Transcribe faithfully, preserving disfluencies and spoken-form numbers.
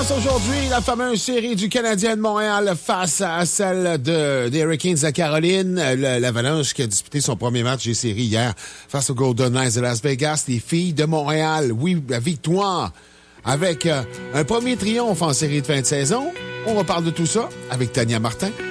commence aujourd'hui la fameuse série du Canadien de Montréal face à celle de, des Hurricanes de Caroline. L'Avalanche qui a disputé son premier match des séries hier face aux Golden Knights de Las Vegas. Les filles de Montréal, oui, la victoire avec euh, un premier triomphe en série de fin de saison. On reparle de tout ça avec Tania Martin.